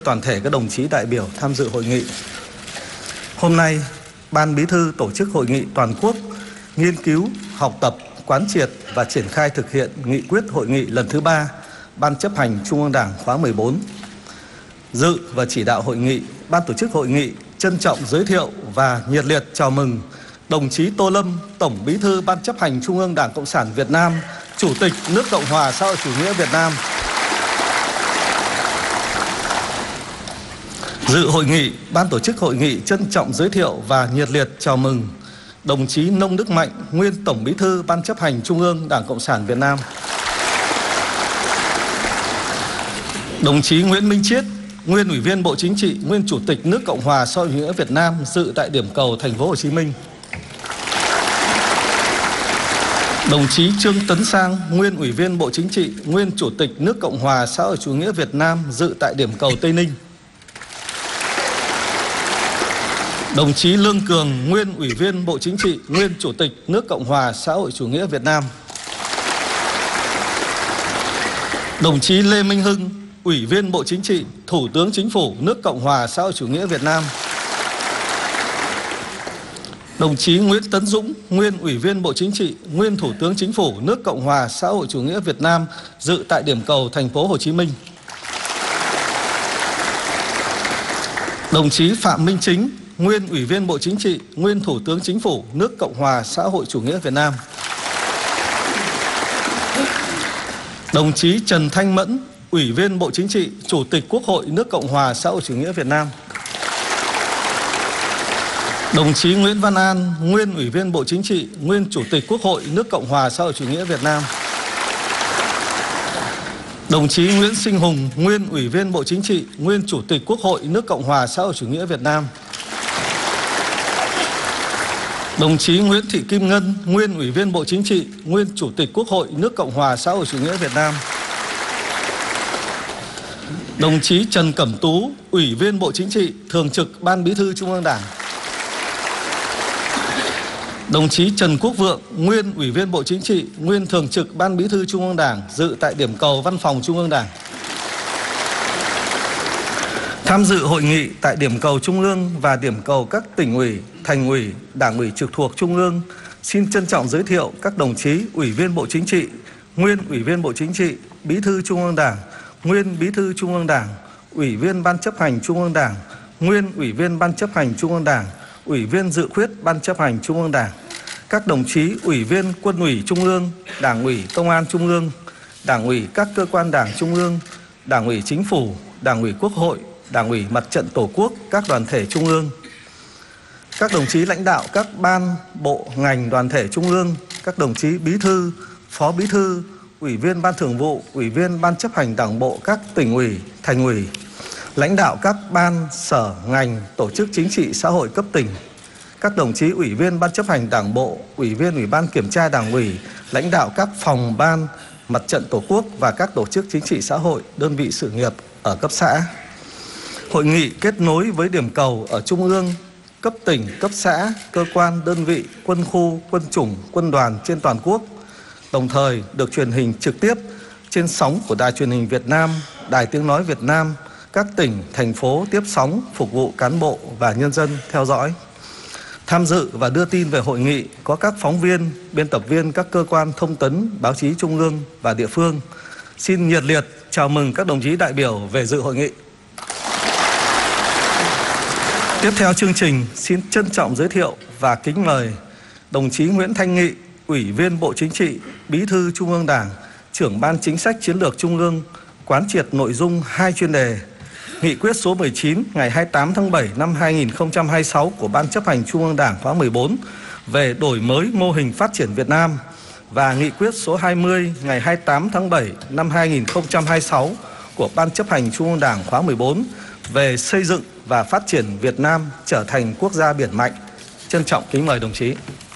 Toàn thể các đồng chí đại biểu tham dự hội nghị. Hôm nay, Ban Bí thư tổ chức hội nghị toàn quốc nghiên cứu, học tập, quán triệt và triển khai thực hiện nghị quyết hội nghị lần thứ 3 Ban chấp hành Trung ương Đảng khóa 14. Dự và chỉ đạo hội nghị, Ban tổ chức hội nghị trân trọng giới thiệu và nhiệt liệt chào mừng đồng chí Tô Lâm, Tổng Bí thư Ban chấp hành Trung ương Đảng Cộng sản Việt Nam, Chủ tịch nước Cộng hòa xã hội chủ nghĩa Việt Nam. Dự hội nghị, Ban tổ chức hội nghị trân trọng giới thiệu và nhiệt liệt chào mừng đồng chí Nông Đức Mạnh, nguyên Tổng Bí thư Ban chấp hành Trung ương Đảng Cộng sản Việt Nam. Đồng chí Nguyễn Minh Chiết, nguyên Ủy viên Bộ Chính trị, nguyên Chủ tịch nước Cộng hòa xã hội chủ nghĩa Việt Nam, dự tại điểm cầu Thành phố Hồ Chí Minh. Đồng chí Trương Tấn Sang, nguyên Ủy viên Bộ Chính trị, nguyên Chủ tịch nước Cộng hòa xã hội chủ nghĩa Việt Nam, dự tại điểm cầu Tây Ninh. Đồng chí Lương Cường, nguyên Ủy viên Bộ Chính trị, nguyên Chủ tịch nước Cộng hòa xã hội chủ nghĩa Việt Nam. Đồng chí Lê Minh Hưng, Ủy viên Bộ Chính trị, Thủ tướng Chính phủ nước Cộng hòa xã hội chủ nghĩa Việt Nam. Đồng chí Nguyễn Tấn Dũng, nguyên Ủy viên Bộ Chính trị, nguyên Thủ tướng Chính phủ nước Cộng hòa xã hội chủ nghĩa Việt Nam, dự tại điểm cầu Thành phố Hồ Chí Minh. Đồng chí Phạm Minh Chính, nguyên Ủy viên Bộ Chính trị, nguyên Thủ tướng Chính phủ nước Cộng hòa xã hội chủ nghĩa Việt Nam. Đồng chí Trần Thanh Mẫn, Ủy viên Bộ Chính trị, Chủ tịch Quốc hội nước Cộng hòa xã hội chủ nghĩa Việt Nam. Đồng chí Nguyễn Văn An, nguyên Ủy viên Bộ Chính trị, nguyên Chủ tịch Quốc hội nước Cộng hòa xã hội chủ nghĩa Việt Nam. Đồng chí Nguyễn Sinh Hùng, nguyên Ủy viên Bộ Chính trị, nguyên Chủ tịch Quốc hội nước Cộng hòa xã hội chủ nghĩa Việt Nam. Đồng chí Nguyễn Thị Kim Ngân, nguyên Ủy viên Bộ Chính trị, nguyên Chủ tịch Quốc hội nước Cộng hòa xã hội chủ nghĩa Việt Nam. Đồng chí Trần Cẩm Tú, Ủy viên Bộ Chính trị, Thường trực Ban Bí thư Trung ương Đảng. Đồng chí Trần Quốc Vượng, nguyên Ủy viên Bộ Chính trị, nguyên Thường trực Ban Bí thư Trung ương Đảng, dự tại điểm cầu Văn phòng Trung ương Đảng. Tham dự hội nghị tại điểm cầu Trung ương và điểm cầu các tỉnh ủy, thành ủy, đảng ủy trực thuộc Trung ương, xin trân trọng giới thiệu các đồng chí Ủy viên Bộ Chính trị, nguyên Ủy viên Bộ Chính trị, Bí thư Trung ương Đảng, nguyên Bí thư Trung ương Đảng, Ủy viên Ban chấp hành Trung ương Đảng, nguyên Ủy viên Ban chấp hành Trung ương Đảng, Ủy viên dự khuyết Ban chấp hành Trung ương Đảng, các đồng chí Ủy viên Quân ủy Trung ương, Đảng ủy Công an Trung ương, Đảng ủy các cơ quan Đảng Trung ương, Đảng ủy Chính phủ, Đảng ủy Quốc hội, Đảng ủy Mặt trận Tổ quốc, các đoàn thể Trung ương, các đồng chí lãnh đạo các ban, bộ, ngành, đoàn thể Trung ương, các đồng chí Bí thư, Phó Bí thư, Ủy viên Ban Thường vụ, Ủy viên Ban chấp hành Đảng bộ các tỉnh ủy, thành ủy, lãnh đạo các ban, sở, ngành, tổ chức chính trị xã hội cấp tỉnh, các đồng chí Ủy viên Ban chấp hành Đảng bộ, Ủy viên Ủy ban Kiểm tra Đảng ủy, lãnh đạo các phòng ban, Mặt trận Tổ quốc và các tổ chức chính trị xã hội, đơn vị sự nghiệp ở cấp xã. Hội nghị kết nối với điểm cầu ở Trung ương, cấp tỉnh, cấp xã, cơ quan, đơn vị, quân khu, quân chủng, quân đoàn trên toàn quốc, đồng thời được truyền hình trực tiếp trên sóng của Đài Truyền hình Việt Nam, Đài Tiếng nói Việt Nam, các tỉnh, thành phố tiếp sóng phục vụ cán bộ và nhân dân theo dõi. Tham dự và đưa tin về hội nghị có các phóng viên, biên tập viên các cơ quan thông tấn, báo chí trung ương và địa phương. Xin nhiệt liệt chào mừng các đồng chí đại biểu về dự hội nghị. Tiếp theo chương trình, xin trân trọng giới thiệu và kính mời đồng chí Nguyễn Thanh Nghị, Ủy viên Bộ Chính trị, Bí thư Trung ương Đảng, Trưởng Ban Chính sách Chiến lược Trung ương, quán triệt nội dung 2 chuyên đề, Nghị quyết số 19 ngày 28 tháng 7 năm 2026 của Ban chấp hành Trung ương Đảng khóa 14 về đổi mới mô hình phát triển Việt Nam và Nghị quyết số 20 ngày 28 tháng 7 năm 2026 của Ban chấp hành Trung ương Đảng khóa 14 về xây dựng và phát triển Việt Nam trở thành quốc gia biển mạnh. Trân trọng kính mời đồng chí.